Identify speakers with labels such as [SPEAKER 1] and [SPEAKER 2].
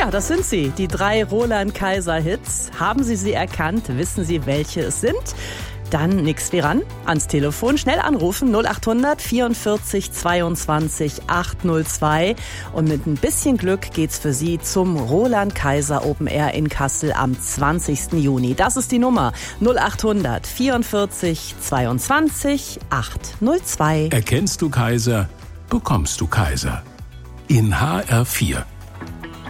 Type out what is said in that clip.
[SPEAKER 1] Ja, das sind sie, die 3 Roland Kaiser Hits. Haben Sie sie erkannt? Wissen Sie, welche es sind? Dann nix wie ran, ans Telefon, schnell anrufen, 0800 44 22 802. Und mit ein bisschen Glück geht's für Sie zum Roland Kaiser Open Air in Kassel am 20. Juni. Das ist die Nummer 0800 44 22 802.
[SPEAKER 2] Erkennst du Kaiser, bekommst du Kaiser. In HR4.